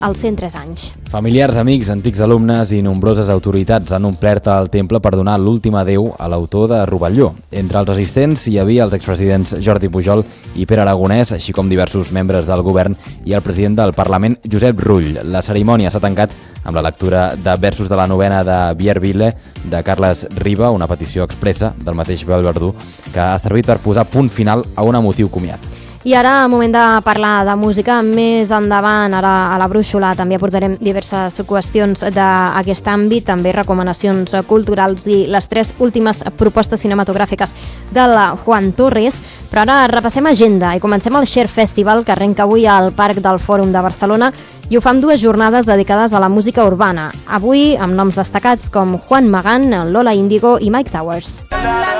als 103 anys. Familiars, amics, antics alumnes i nombroses autoritats han omplert el temple per donar l'últim adéu a l'autor de Rovelló. Entre els assistents hi havia els expresidents Jordi Pujol i Pere Aragonès, així com diversos membres del govern i el president del Parlament, Josep Rull. La cerimònia s'ha tancat amb la lectura de versos de la novena de Vierville de Carles Riba, una petició expressa del mateix Bel Verdú, que ha servit per posar punt final a un emotiu comiat. I ara, moment de parlar de música. Més endavant, ara a la brúixola, també aportarem diverses qüestions d'aquest àmbit, també recomanacions culturals i les 3 últimes propostes cinematogràfiques del Juan Torres. Però ara repassem agenda i comencem el Share Festival, que arrenca avui al Parc del Fòrum de Barcelona, i ho fa amb 2 jornades dedicades a la música urbana. Avui, amb noms destacats com Juan Magán, Lola Índigo i Mike Towers.